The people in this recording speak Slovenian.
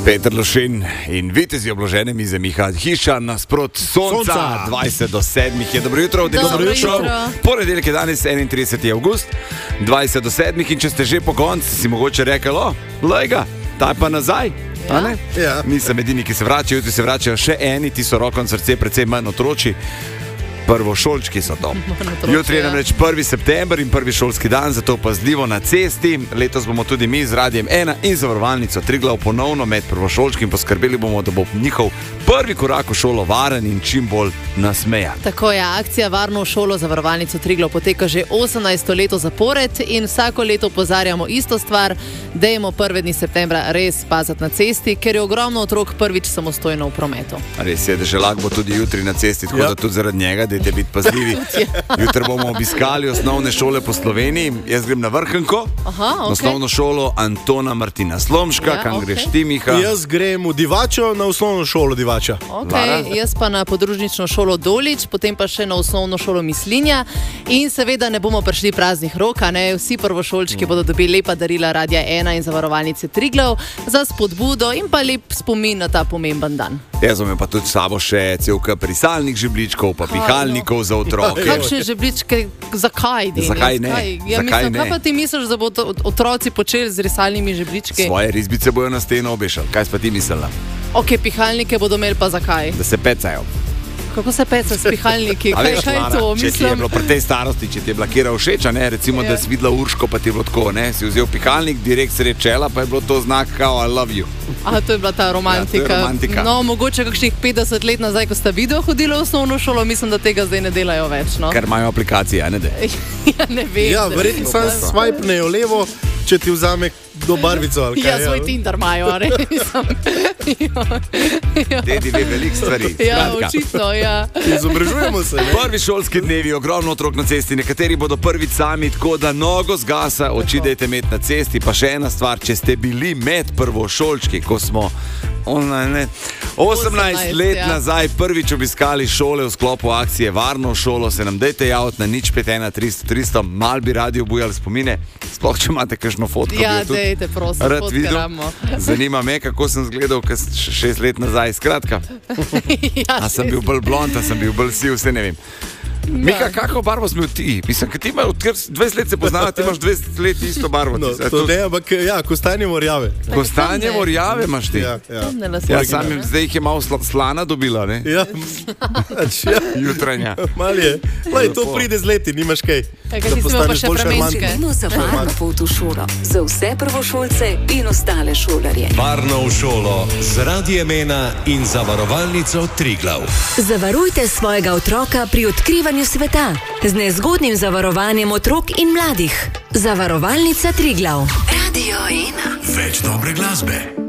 Peter Lošin in vitezi obložene mize Miha Hiša nasprot sonca. 20 do 7 je. Dobro jutro, ponedeljek je danes 31. avgust, 20 do 7 in če ste že po koncu, si mogoče rekli, lejga, taj pa nazaj. Ja. Nisem edini, ki se vračajo, jutri se vračajo še eni, ti so roko na srce, predvsem manj otroči. Prvošolčki so to. Jutri je namreč 1. september in prvi šolski dan, zato pazljivo na cesti. Letos bomo tudi mi z Radiem 1 in Zavarovalnico Triglav ponovno med prvošolčki in poskrbeli bomo, da bo njihov prvi korak v šolo varen in čim bolj nasmejan. Tako je, akcija Varno v šolo Zavarovalnico Triglav poteka že 18. leto zapored in vsako leto opozarjamo isto stvar, dajmo 1. septembra res paziti na cesti, ker je ogromno otrok prvič samostojno v prometu. Res je, da že lahko bo tudi jutri na cesti, tako da tudi zaradi njega dajte biti pazljivi. Jutri bomo obiskali osnovne šole po Sloveniji. Jaz grem na Vrhunko, osnovno šolo Antona Martina Slomška, kam greš ti, Miha? Jaz grem v Divačo, na osnovno šolo Divača. Jaz pa na podružnično šolo Dolič, potem pa še na osnovno šolo Mislinja in seveda ne bomo prišli praznih rok, vsi prvošolčki bodo dobili lepa darila Radia 1 in Zavarovalnice Triglav za spodbudo in pa lep spomin na ta pomemben dan. Jaz imam pa tudi s sabo še celka risalnih žebličkov, pa pihalnikov za otroke. Kakšne žebličke, zakaj ne? Zakaj ne? Kaj pa ti misliš, da bodo otroci počeli z risalnimi žeblički? Svoje risbice bojo na steno obešali. Kaj si pa ti mislila? Pihalnike bodo imeli pa zakaj? Da se pecajo. Kako se peca s pihalniki? Kaj je to? Če ti je bilo pri tej starosti, če ti je bila kjera všeč, recimo, da si videla Urško, pa ti je bilo tako, si vzel pihalnik, direkt srečela, pa je bilo to znak kao I love you. To je bila ta romantika. No, mogoče kakšnih 50 let nazaj, ko sta video hodila v osnovno šolo, mislim, da tega zdaj ne delajo več. Ker imajo aplikacije, ne? Ne vem. Verjetno sam swipnejo levo, če ti vzame do barvico. Svoj Tinder imajo, Dedi ve veliko stvari. Očitno, Izobražujemo se. Prvi šolski dnevi, ogromno otrok na cesti, nekateri bodo prvič sami, tako da nogo zgasa, oči dajte imeti na cesti. Pa še ena stvar, če ste bili med prvošolčki, ko smo 18 let nazaj prvič obiskali šole v sklopu akcije Varno v šolo, se nam dajte javiti na 051 300 300, mal bi radi obujali spomine, sploh če imate kakšno fotko. Dajte, prosim, fotkaramo. Zanima me, kako sem zgledal 6 let nazaj, skratka. A sem bil bolj blond, a sem bil bolj siv, vse ne vem. Mika, kako barvo si imel ti? Mislim, ker ti imaš 20 let se poznava, ti imaš 20 let isto barvo. Ampak kostanje morjave. Kostanje morjave imaš ti? Zdaj jih je malo slana dobila, ne? Jutranja. Mal je. To pride z leti, nimaš kaj. Da postaneš bolj šarmantke. Za varno pot v šolo, za vse prvošolce in ostale šolarje. Varno v šolo z Radiem 1 in Zavarovalnico Triglav. Zavarujte svojega otroka pri odkrivanju sveta z nezgodnim zavarovanjem otrok in mladih. Zavarovalnica Triglav. Radio 1. Več dobre glasbe.